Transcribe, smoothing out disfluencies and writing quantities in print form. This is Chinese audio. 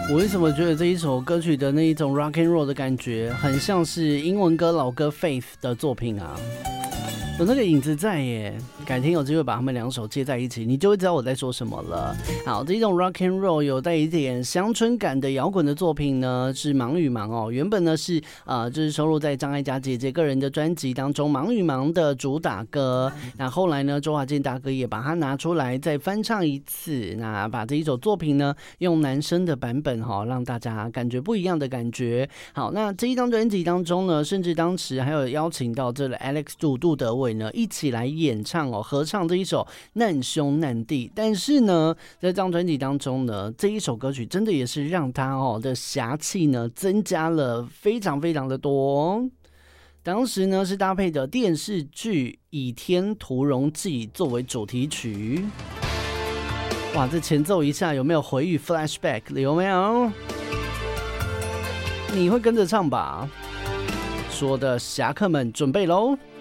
我为什么觉得这一首歌曲的那一种 rock and roll 的感觉，很像是英文歌老歌 Faith 的作品啊？有那个影子在耶，改天有机会把他们两首接在一起，你就会知道我在说什么了。好，这种 rock and roll 有带一点乡村感的摇滚的作品呢，是忙与忙哦。原本呢是就是收录在张艾嘉姐姐个人的专辑当中，忙与忙的主打歌。那后来呢，周华健大哥也把它拿出来再翻唱一次，那把这一首作品呢用男生的版本让大家感觉不一样的感觉。好，那这一张专辑当中呢，甚至当时还有邀请到这个 Alex 杜德伟呢一起来演唱合唱这一首难兄难弟。但是呢，在这张专辑当中呢，这一首歌曲真的也是让他的侠气呢增加了非常非常的多。当时呢是搭配的电视剧《倚天屠龙记》作为主题曲。哇，这前奏一下有没有回忆 flashback 有没有？你会跟着唱吧？说的侠客们准备咯。